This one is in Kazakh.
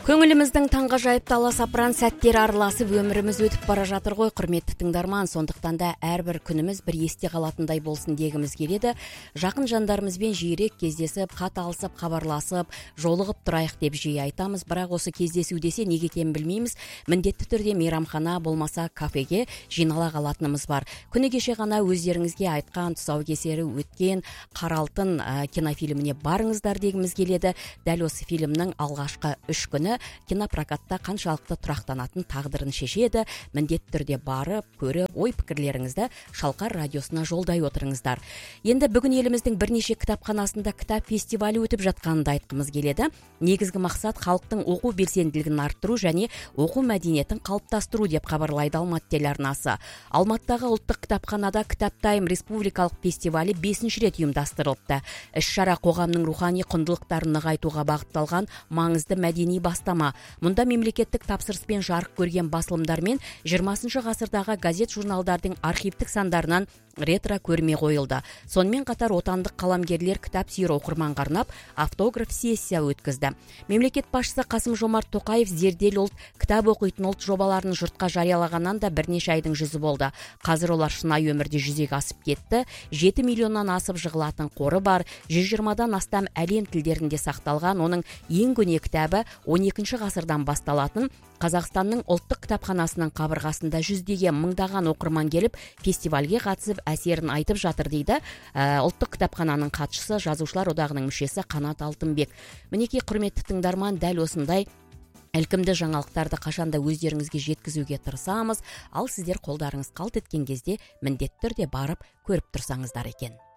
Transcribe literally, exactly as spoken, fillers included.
Көңіліміздің таңғажайып таласапыран сәттері араласып өміріміз өтіп бара жатыр ғой, құрметті тыңдарман. Сондықтан да әрбір күніміз бір есте қалатындай болсын дегіміз келеді. Жақын жандарымызбен жиірек кездесіп, хат алысып, хабарласып, жолығып тұрайық деп жиі айтамыз. Бірақ осы кездесу десе неге екенін білмейміз. Міндетті түрде мейрамхана болмаса кафеге жинала қалатынымыз бар. Күні кеше ғана өздеріңізге айтқан тұсаукесері өткен Қара алтын ә, кинофильміне барыңыздар дегіміз келеді. Дәл осы фильмнің алғашқы үш күні кинопрокатта қаншалықты тұрақтанатын тағдырын шешеді. Міндетті түрде барып, көріп, ой пікірлеріңізді Шалқар радиосына жолдай отырыңыздар. Енді бүгін еліміздің бірнеше кітапханасында кітап фестивалі өтіп жатқанын айтқымыз келеді. Негізгі мақсат халықтың оқу белсенділігін арттыру және оқу мәдениетін қалыптастыру деп хабарлайды Алматы телеарнасы. Алматыдағы ұлттық кітапханада Кітап Тайм республикалық фестивалі бесінші рет ұйымдастырылыпты. Іс-шара қоғамның рухани құндылықтарын нығайтуға бағытталған маңызды мәдени бастама. Мұнда мемлекеттік тапсырыспен жарық көрген басылымдар мен жиырмасыншы ғасырдағы газет-журналдардың архивтік сандарынан ретро көрме қойылды. Сонымен қатар отандық қаламгерлер кітап сүйер оқырманға арнап автограф сессия өткізді. Мемлекет басшысы Қасым-Жомарт Тоқаев зерделі ұлт, кітап оқитын ұлт жобаларын жұртқа жариялағаннан да бірнеше айдың жүзі болды. Қазір олар шынайы өмірде жүзеге асып кетті. жеті миллионнан асып жығылатын қоры бар. жүз жиырмадан астам әлем тілдерінде сақталған. Оның ең көне кітабы он екінші ғасырдан басталатын. Қазақстанның ұлттық кітапханасының қабырғасында жүздеген мыңдаған оқырман келіп, фестивальге қатысып әсерін айтып жатыр дейді ұлттық кітапхананың хатшысы, жазушылар одағының мүшесі Қанат Алтынбек. Мінекей құрметті тыңдарман, дәл осындай ілкімді жаңалықтарды қашанда өздеріңізге жеткізуге тырысамыз. Ал сіздер қолдарыңыз қалт еткен кезде міндетті түрде барып көріп тұрсаңыздар екен.